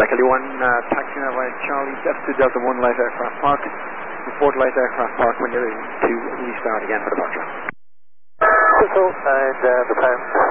Echo 1, taxi now via Charlie, F2 Delta 1 light aircraft park. Report light aircraft park when you're ready to restart again for departure. Crystal, and the time